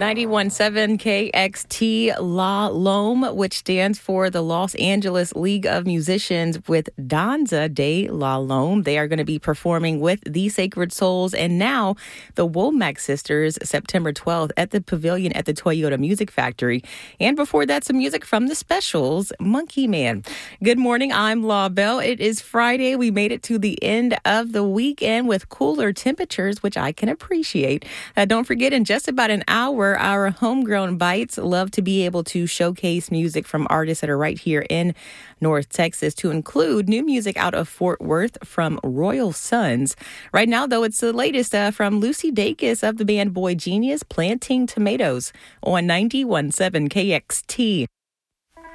91.7 KXT La Lome, which stands for the Los Angeles League of Musicians, with Danza de La Lome. They are going to be performing with the Sacred Souls and now the Womack Sisters September 12th at the Pavilion at the Toyota Music Factory. And before that, some music from the Specials, Monkey Man. Good morning, I'm Law Bell. It is Friday. We made it to the end of the weekend with cooler temperatures, which I can appreciate. Don't forget, in just about an hour, our Homegrown Bites love to be able to showcase music from artists that are right here in North Texas, to include new music out of Fort Worth from Royal Sons. Right now, though, it's the latest from Lucy Dacus of the band Boy Genius, Planting Tomatoes on 91.7 KXT.